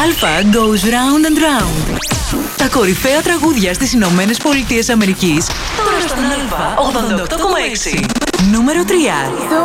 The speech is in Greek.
Alpha goes round and round. Τα κορυφαία τραγούδια στις Ηνωμένες Πολιτείες Αμερικής. Τώρα στον Alpha 88,6. Νούμερο 3.